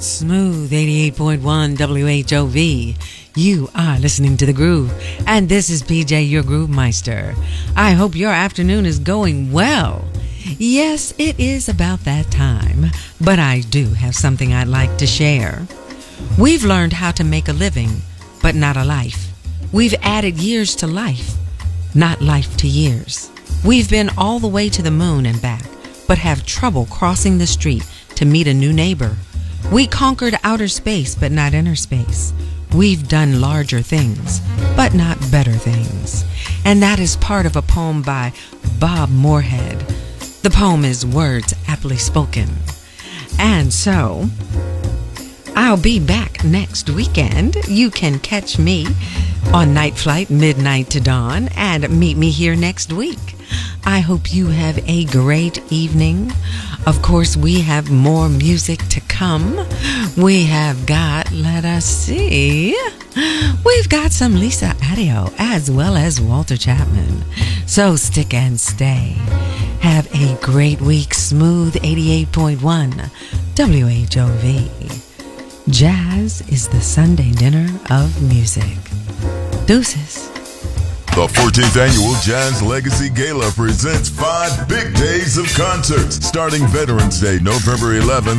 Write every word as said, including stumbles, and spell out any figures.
Smooth eighty-eight point one W H O V. You are listening to The Groove, and this is P J, your Groove Meister. I hope your afternoon is going well. Yes, it is about that time, but I do have something I'd like to share. We've learned how to make a living, but not a life. We've added years to life, not life to years. We've been all the way to the moon and back, but have trouble crossing the street to meet a new neighbor. We conquered outer space, but not inner space. We've done larger things, but not better things. And that is part of a poem by Bob Moorhead. The poem is Words Aptly Spoken. And so, I'll be back next weekend. You can catch me on Night Flight, midnight to dawn, and meet me here next week. I hope you have a great evening. Of course, we have more music to come. We have got, let us see, we've got some Lisa Addio as well as Walter Chapman. So stick and stay. Have a great week. Smooth eighty-eight point one W H O V. Jazz is the Sunday dinner of music. Deuces. The fourteenth Annual Jazz Legacy Gala presents five big days of concerts, starting Veterans Day, November eleventh